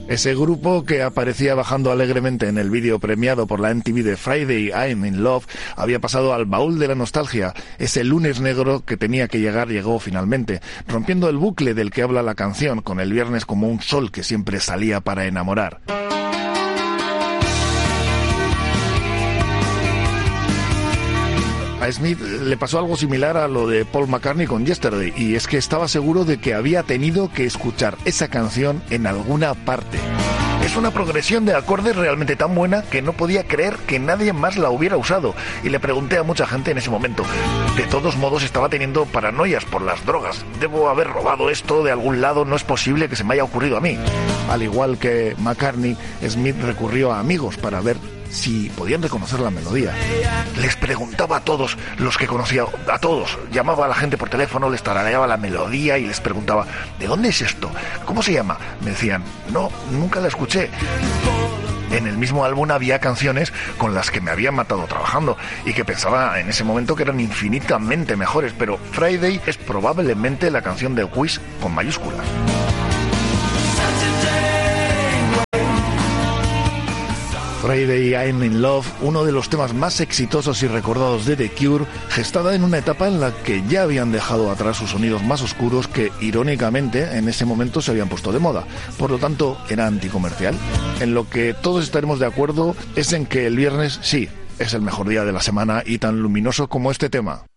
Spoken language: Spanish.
Ese grupo que aparecía bajando alegremente en el vídeo premiado por la MTV de Friday I'm in Love había pasado al baúl de la nostalgia. Ese lunes negro que tenía que llegar llegó finalmente, rompiendo el bucle del que habla la canción, con el viernes como un sol que siempre salía para enamorar. A Smith le pasó algo similar a lo de Paul McCartney con Yesterday, y es que estaba seguro de que había tenido que escuchar esa canción en alguna parte. Es una progresión de acordes realmente tan buena que no podía creer que nadie más la hubiera usado, y le pregunté a mucha gente en ese momento. De todos modos estaba teniendo paranoias por las drogas. Debo haber robado esto de algún lado, no es posible que se me haya ocurrido a mí. Al igual que McCartney, Smith recurrió a amigos para ver si podían reconocer la melodía. Les preguntaba a todos los que conocía, a todos, llamaba a la gente por teléfono, les tarareaba la melodía y les preguntaba: ¿de dónde es esto? ¿Cómo se llama? Me decían: no, nunca la escuché. En el mismo álbum había canciones con las que me habían matado trabajando y que pensaba en ese momento que eran infinitamente mejores, pero Friday es probablemente la canción de Wish con mayúsculas. Friday I'm in Love, uno de los temas más exitosos y recordados de The Cure, gestada en una etapa en la que ya habían dejado atrás sus sonidos más oscuros que, irónicamente, en ese momento se habían puesto de moda. Por lo tanto, era anticomercial. En lo que todos estaremos de acuerdo es en que el viernes sí, es el mejor día de la semana y tan luminoso como este tema.